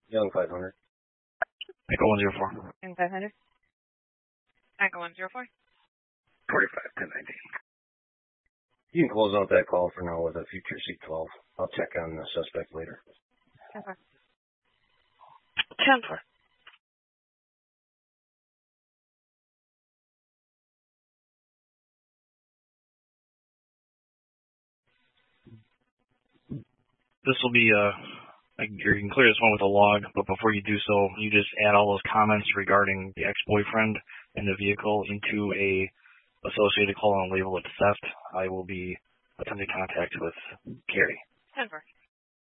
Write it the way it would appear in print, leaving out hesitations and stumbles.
Young 500. Echo 104. Young 500. Echo 104. 45, 1019. You can close out that call for now with a future C12. I'll check on the suspect later. 10-4. 10-4. This will be you can clear this one with a log, but before you do so, you just add all those comments regarding the ex-boyfriend and the vehicle into a associated call and label it theft. I will be attempting contact with Carrie. 10-4.